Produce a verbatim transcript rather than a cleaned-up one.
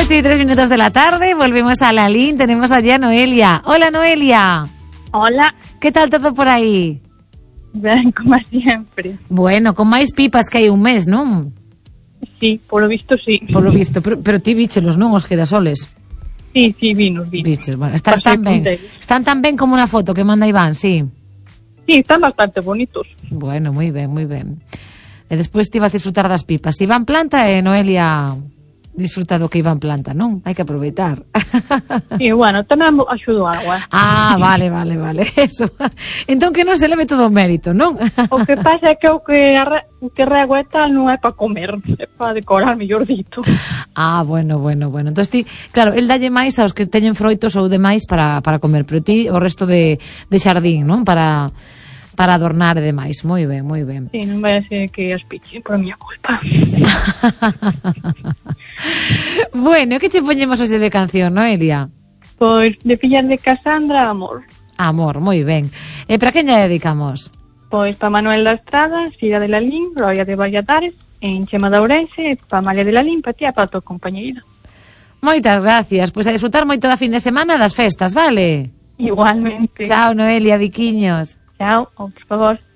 y tres minutos de la tarde, volvemos a la línea, tenemos allá a Noelia. Hola, Noelia. Hola. ¿Qué tal todo por aí? Ben, como sempre. Bueno, con máis pipas que hai un mes, non? Sí, por lo visto sí. Por lo visto, pero, pero ti víchelos, non, os girasoles? Sí, sí, vinos, vinos. Viches, bueno, están tan ben. Están tan ben como una foto que manda Iván, sí. Sí, están bastante bonitos. Bueno, moi ben, moi ben. E despois ti vas disfrutar das pipas. Iván planta e Noelia disfruta do que Iván planta, non? Hai que aproveitar. Sí, bueno, tamén axudo algo, eh? Ah, vale, vale, vale, eso. Entón que non se leve todo o mérito, non? O que pasa é que o que, arre, o que rego e tal non é para comer, é para decorar, mellor dito. Ah, bueno, bueno, bueno. Entón ti, claro, el dalle máis aos que teñen froitos ou demais para, para comer, pero ti o resto de, de xardín, non? Para... para adornar e demais. Moi ben, moi ben. Sí, non vai a ser que as piche por a miña culpa. Bueno, que che poñemos hoxe de canción, Noelia? Pois de Fillas de Casandra, Amor. Amor, moi ben. E para quen lle dedicamos? Pois para Manuel da Estrada, Sira de Lalín, Gloria de Valladares, en Chema de Ourense, para María de Lalín, para ti e para a tua compañeira. Moitas gracias. Pois a disfrutar moito da fin de semana das festas, vale? Igualmente. Chao, Noelia, biquiños. Chao, por favor.